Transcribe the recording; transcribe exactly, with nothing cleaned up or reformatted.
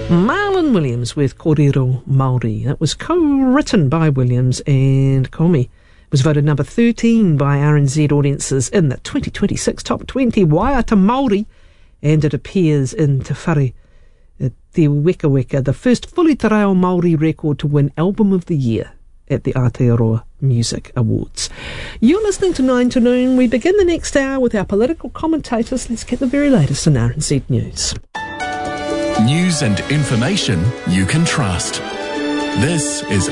Marlon Williams with Kōrero Māori. That was co-written by Williams and Comey. It was voted number thirteen by R N Z audiences in the twenty twenty-six Top twenty Waiata Māori, and it appears in Te Whare Te Weka Weka, the first fully te reo Māori record to win Album of the Year at the Aotearoa Music Awards. You're listening to nine to noon. We begin the next hour with our political commentators. Let's get the very latest in R N Z News. News and information you can trust. This is